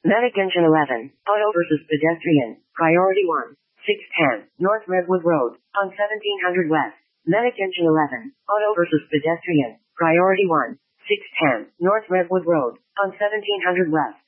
Medic Engine 11, Auto versus Pedestrian, Priority 1, 610, North Redwood Road, on 1700 West. Medic Engine 11, Auto versus Pedestrian, Priority 1, 610, North Redwood Road, on 1700 West.